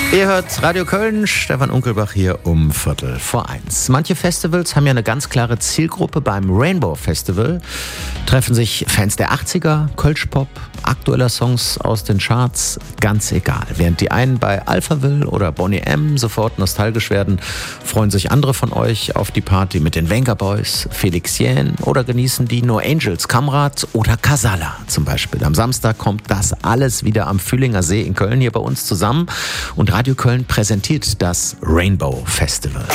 Ihr hört Radio Köln, Stefan Unkelbach hier um 1:15. Manche Festivals haben ja eine ganz klare Zielgruppe. Beim Rainbow Festival treffen sich Fans der 80er, Kölschpop, aktueller Songs aus den Charts, ganz egal. Während die einen bei Alphaville oder Boney M sofort nostalgisch werden, freuen sich andere von euch auf die Party mit den Venga Boys, Felix Jähn oder genießen die No Angels, Kamrat oder Casala zum Beispiel. Am Samstag kommt das alles wieder am Fühlinger See in Köln hier bei uns zusammen und Radio Köln präsentiert das Rainbow Festival.